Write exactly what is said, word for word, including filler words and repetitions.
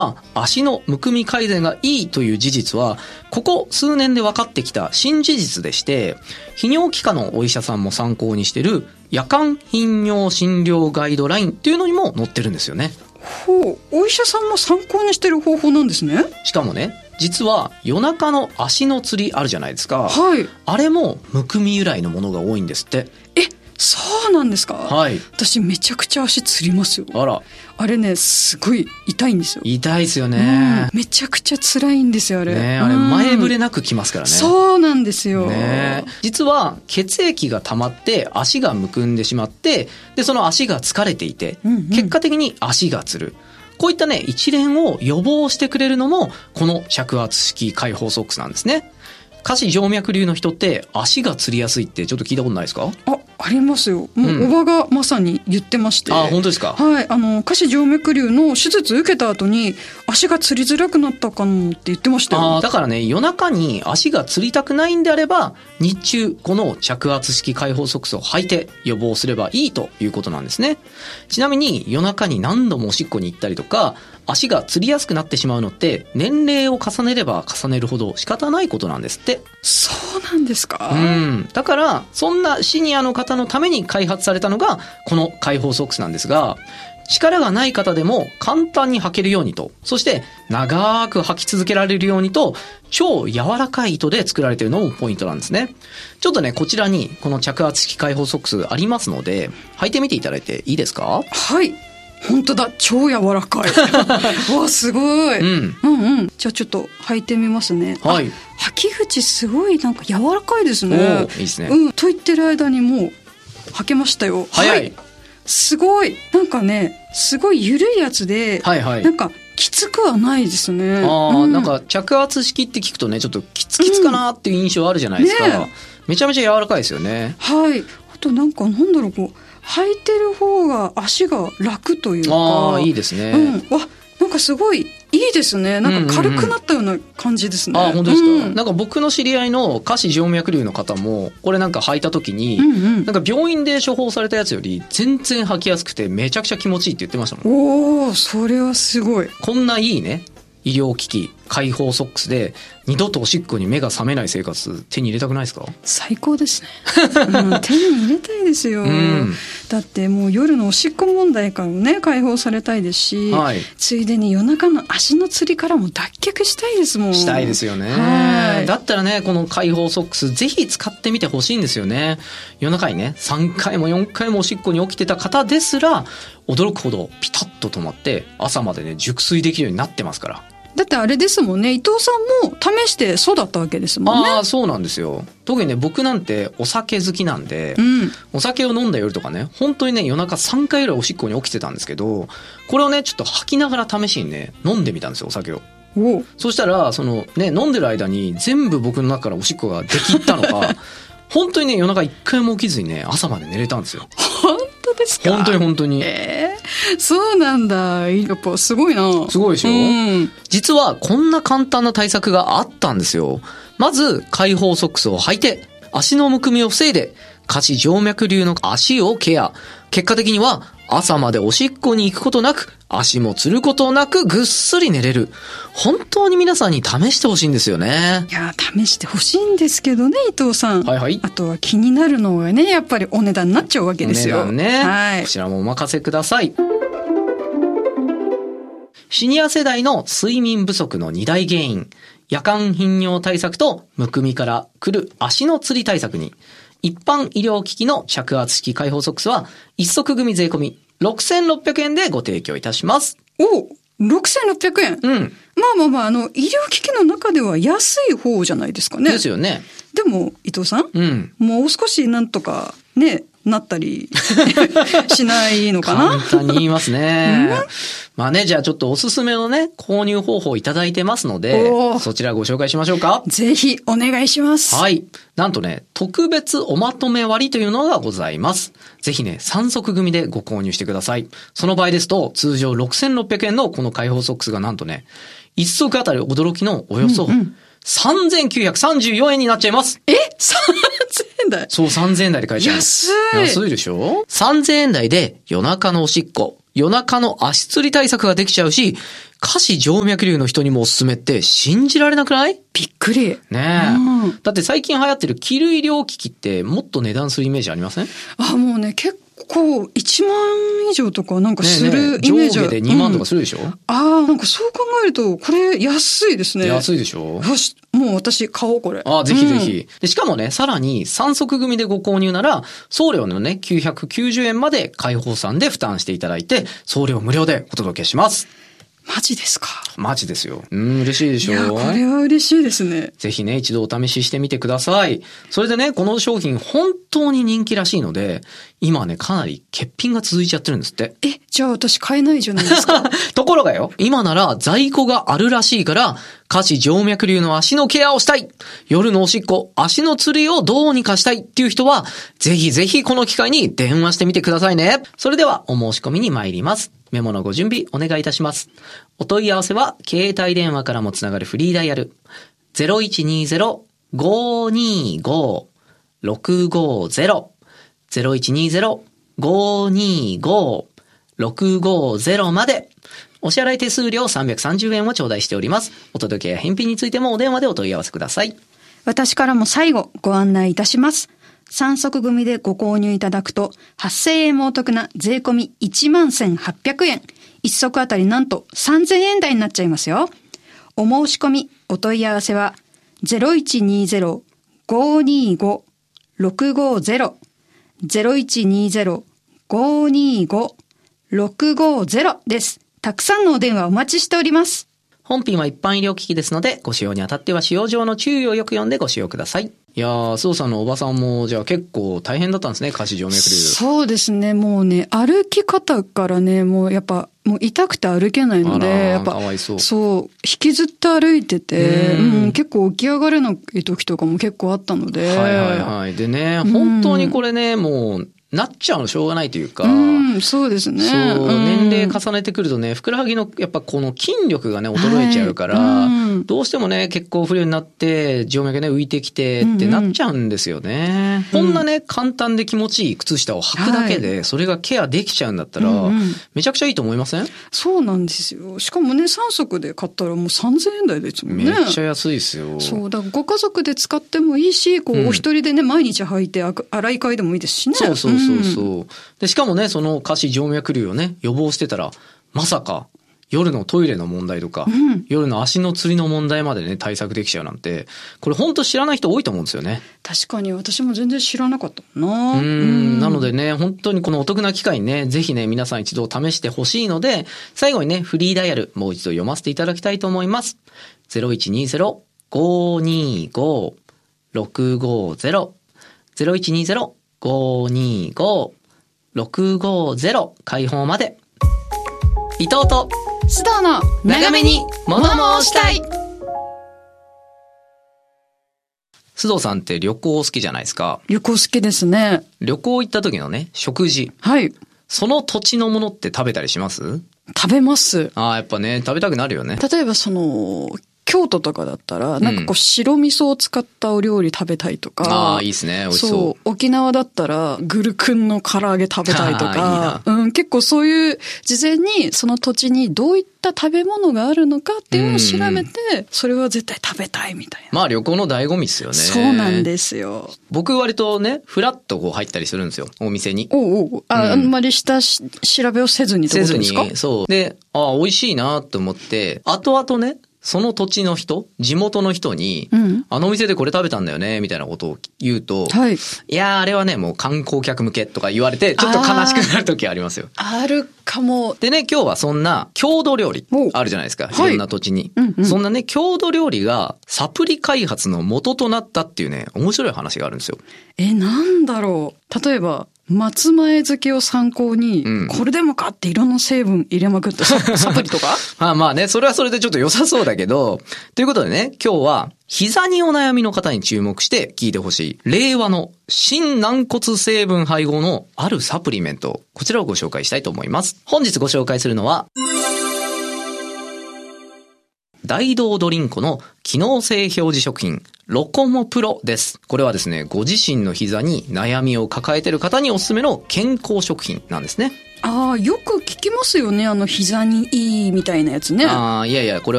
足のむくみ改善がいいという事実はここ数年で分かってきた新事実でして、泌尿器科のお医者さんも参考にしている夜間頻尿診療ガイドラインっていうのにも載ってるんですよね。 ほう、お医者さんも参考にしてる方法なんですね。 しかもね、実は夜中の足のつりあるじゃないですか。 はい。 あれもむくみ由来のものが多いんですって。 え、そうなんですか。 はい。 私めちゃくちゃ足つりますよ。 あら。 あれね、すごい痛いんですよ。 痛いですよね、 うん、めちゃくちゃ辛いんですよあれ。 ね、あれ前触れなくきますからね、 うん、そうなんですよ、 ね、実は血液が溜まって足がむくんでしまって、でその足が疲れていて、うんうん、結果的に足がつる。こういったね一連を予防してくれるのもこの尺圧式開放ソックスなんですね。下肢静脈瘤の人って足がつりやすいってちょっと聞いたことないですか？ あ、ありますよ。もうおばがまさに言ってまして、 うん、あ、本当ですか？ はい、あの下肢静脈瘤の手術受けた後に足がつりづらくなったかもって言ってましたよ。 あ、だからね、夜中に足がつりたくないんであれば日中この着圧式開放ソックスを履いて予防すればいいということなんですね。ちなみに夜中に何度もおしっこに行ったりとか足がつりやすくなってしまうのって年齢を重ねれば重ねるほど仕方ないことなんですって。 そうなんですか？ うん。だからそんなシニアの方のために開発されたのがこの開放ソックスなんですが、力がない方でも簡単に履けるようにと、そして長く履き続けられるようにと超柔らかい糸で作られているのもポイントなんですね。ちょっとねこちらにこの着圧式開放ソックスありますので履いてみていただいていいですか？ はい、本当だ、超柔らかいわ、すごい、うん、うんうん。じゃあちょっと履いてみますね。はい。履き口すごいなんか柔らかいですね。 お、いいですね。 うん、と言ってる間にもう履けましたよ。 早い、はい、 すごい、なんかねすごい緩いやつで、はいはい、なんかきつくはないですね。 あ、うん、なんか着圧式って聞くとねちょっとキツキツかなっていう印象あるじゃないですか、うんね、めちゃめちゃ柔らかいですよね。 はい。あとなんかなんだろう、こう履いてる方が足が楽というか。 ああ、いいですね、 うん、わ、なんかすごいいいですね。なんか軽くなったような感じですね。 うんうんうん、あ、本当ですか、うん、なんか僕の知り合いの下肢静脈瘤の方もこれなんか履いた時に、うんうん、なんか病院で処方されたやつより全然履きやすくてめちゃくちゃ気持ちいいって言ってましたもん。 おー、それはすごい。 こんないいね医療機器開放ソックスで二度とおしっこに目が覚めない生活手に入れたくないですか？ 最高ですね、うん、手に入れたいですよ、うん、だってもう夜のおしっこ問題からもね解放されたいですし、はい、ついでに夜中の足のつりからも脱却したいですもん。 したいですよね。はい。だったらねこの開放ソックスぜひ使ってみてほしいんですよね。夜中にねさんかいもよんかいもおしっこに起きてた方ですら驚くほどピタッと止まって朝までね熟睡できるようになってますから。 だってあれですもんね、伊藤さんも試してそうだったわけですもんね。 ああ、そうなんですよ。特にね僕なんてお酒好きなんで、うん、お酒を飲んだ夜とかね本当にね夜中さんかいぐらいおしっこに起きてたんですけど、これをねちょっと吐きながら試しにね飲んでみたんですよお酒を。おそしたらそのね飲んでる間に全部僕の中からおしっこができったのか本当にね夜中一回も起きずにね朝まで寝れたんですよ。 本当ですか？ 本当に本当に。 えー、そうなんだ。やっぱすごいな。 すごいでしょ、うん、実はこんな簡単な対策があったんですよ。まず開放ソックスを履いて足のむくみを防いで下肢静脈瘤の足をケア。結果的には朝までおしっこに行くことなく足もつることなくぐっすり寝れる。本当に皆さんに試してほしいんですよね。 いや試してほしいんですけどね伊藤さん。 はいはい。 あとは気になるのがねやっぱりお値段になっちゃうわけですよ。 お値段ね、 はい、 こちらもお任せください。シニア世代の睡眠不足のに大原因、夜間頻尿対策とむくみから来る足のつり対策に一般医療機器の着圧式開放ソックスは一足組税込みろくせんろっぴゃくえんでご提供いたします。 お、ろくせんろっぴゃくえん。 うん。 まあまあまあ、あの、医療機器の中では安い方じゃないですかね。 ですよね。 でも、伊藤さん、うん、もう少しなんとかね、なったりしないのかな。 簡単に言いますね。うん、まあね、じゃあちょっとおすすめのね、購入方法をいただいてますので、そちらご紹介しましょうか。 ぜひお願いします。 はい。なんとね、特別おまとめ割というのがございます。ぜひね、さん足組でご購入してください。その場合ですと、通常ろくせんろっぴゃくえんのこの開放ソックスがなんとね、いっ足あたり驚きのおよそ、うんうん、さんぜんきゅうひゃくさんじゅうよんえんになっちゃいます。 え ?さんぜんえん台？ そう、さんぜんえん台で買えちゃいます。 安い。 安いでしょ？ さんぜんえん台で夜中のおしっこ、夜中の足つり対策ができちゃうし、 下肢静脈瘤の人にもおすすめって信じられなくない？ びっくり。 ねえ、 うん。 だって最近流行ってる気類療機器ってもっと値段するイメージありません？ あ、もうね、結構いちまん以上とかなんかするイメージ、 ねえねえ、上下でにまんとかするでしょ、うん、 ああ、なんかそう考えるとこれ安いですね。 安いでしょ。 よし、もう私買おうこれ。 ああ、ぜひぜひ、うん、で。しかもね、さらにさん足組でご購入なら送料のねきゅうひゃくきゅうじゅうえんまで開放さんで負担していただいて送料無料でお届けします。 マジですか？ マジですよ。うん、嬉しいでしょう。 いや、これは嬉しいですね。 ぜひね、一度お試ししてみてください。それでね、この商品本当に人気らしいので、今ね、かなり欠品が続いちゃってるんですって。 え、じゃあ私買えないじゃないですか。 ところがよ、今なら在庫があるらしいから、下肢静脈瘤の足のケアをしたい、夜のおしっこ、足のつりをどうにかしたいっていう人は、ぜひぜひこの機会に電話してみてくださいね。それではお申し込みに参ります。メモのご準備お願いいたします。お問い合わせは携帯電話からもつながるフリーダイヤル ゼロいちにゼロ ごーにーごー ろくごーゼロ ゼロいちにゼロ ごーにーごー ろくごーゼロ まで。お支払い手数料さんびゃくさんじゅうえんを頂戴しております。お届けや返品についてもお電話でお問い合わせください。 私からも最後ご案内いたします。さん足組でご購入いただくとはっせんえんもお得な税込みいちまんせんはっぴゃくえん。いっ足あたりなんとさんぜんえん台になっちゃいますよ。お申し込み、お問い合わせは ゼロいちにゼロ ごーにーごー ろくごーゼロ ゼロいちにゼロ ごーにーごー ろくごーゼロ です。たくさんのお電話お待ちしております。 本品は一般医療機器ですので、ご使用にあたっては使用上の注意をよく読んでご使用ください。いやー、須藤さんのおばさんもじゃあ結構大変だったんですね、下肢静脈瘤。 そうですね、もうね、歩き方からね、もうやっぱもう痛くて歩けないので、やっぱかわいそう。 そう引きずって歩いてて、うん、結構起き上がれない時とかも結構あったので、 はいはいはい。でね、本当にこれね、もうなっちゃうのしょうがないというか、 うん、そうですね。 そう、うん、年齢重ねてくるとね、ふくらはぎのやっぱこの筋力がね衰えちゃうから、はい、うん、どうしてもね血行不良になって静脈ね浮いてきてってなっちゃうんですよね。うんうん、こんなね簡単で気持ちいい靴下を履くだけでそれがケアできちゃうんだったら、はい、めちゃくちゃいいと思いません？ そうなんですよ。しかもねさん足で買ったらもうさんぜんえん台ですもんね。 めっちゃ安いですよ。 そうだからご家族で使ってもいいし、こう、うん、お一人でね毎日履いて洗い替えでもいいですしね。 そうそうそうそう。うん、でしかもねその下肢静脈瘤をね予防してたらまさか夜のトイレの問題とか、うん、夜の足のつりの問題までね対策できちゃうなんて、これ本当知らない人多いと思うんですよね。 確かに私も全然知らなかったな。 うんうんなのでね本当にこのお得な機会にねぜひね皆さん一度試してほしいので、最後にねフリーダイヤルもう一度読ませていただきたいと思います。 ゼロいちにゼロ ごーにーごー ろくごーゼロ ゼロいちにゼロ ごーにーごー ろくごーゼロ 開放まで。伊藤と須藤の長めに物申したい。須藤さんって旅行好きじゃないですか。 旅行好きですね。 旅行行った時のね食事、 はい、 その土地のものって食べたりします？ 食べます。 ああやっぱね食べたくなるよね。 例えばその京都とかだったらなんかこう白味噌を使ったお料理食べたいとか、うん、 ああいいですね、美味しそう。そう沖縄だったらグルクンの唐揚げ食べたいとかいい、うん、結構そういう事前にその土地にどういった食べ物があるのかっていうのを調べて、うん、それは絶対食べたいみたいな。 まあ旅行の醍醐味ですよね。 そうなんですよ。 僕割とねフラッとこう入ったりするんですよお店に。 おうおう あ,、うん、あんまり下調べをせずにってことですか？ せずにそうで、ああ美味しいなと思って後々ねその土地の人、地元の人に、うん、あのお店でこれ食べたんだよねみたいなことを言うと、はい、いやーあれはねもう観光客向けとか言われてちょっと悲しくなる時ありますよ。 あるかも。 でね今日はそんな郷土料理あるじゃないですか、いろんな土地に、はいうんうん、そんなね郷土料理がサプリ開発の元となったっていうね面白い話があるんですよ。 えなんだろう。例えば松前漬けを参考に、うん、これでもかっていろんな成分入れまくってサプリとかまあまあねそれはそれでちょっと良さそうだけどということでね今日は膝にお悩みの方に注目して聞いてほしい令和の新軟骨成分配合のあるサプリメント、こちらをご紹介したいと思います。本日ご紹介するのは大道ドリンコの機能性表示食品ロコモプロです。これはですねご自身の膝に悩みを抱えている方におすすめの健康食品なんですね。 ああ、よく聞きますよね。あの、膝にいいみたいなやつね。 ああ、いやいや、これ